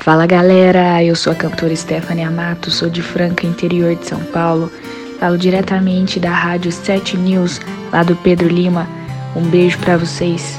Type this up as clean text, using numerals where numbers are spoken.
Fala galera, eu sou a cantora Stephanie Amato, sou de Franca, interior de São Paulo. Falo diretamente da Rádio 7 News, lá do Pedro Lima. Um beijo pra vocês.